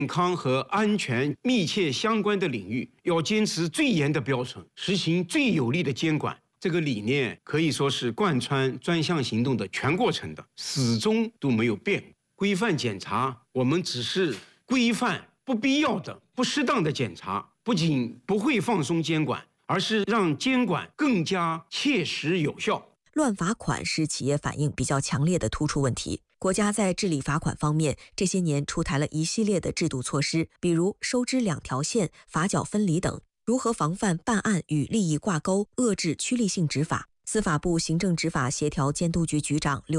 健康和安全密切相关的领域，要坚持最严的标准，实行最有力的监管。这个理念可以说是贯穿专项行动的全过程的，始终都没有变。规范检查，我们只是规范不必要的、不适当的检查，不仅不会放松监管，而是让监管更加切实有效。 乱罚款是企业反应比较强烈的突出问题。国家在治理罚款方面，这些年出台了一系列的制度措施，比如收支两条线、罚缴分离等。如何防范办案与利益挂钩，遏制趋利性执法？司法部行政执法协调监督局局长刘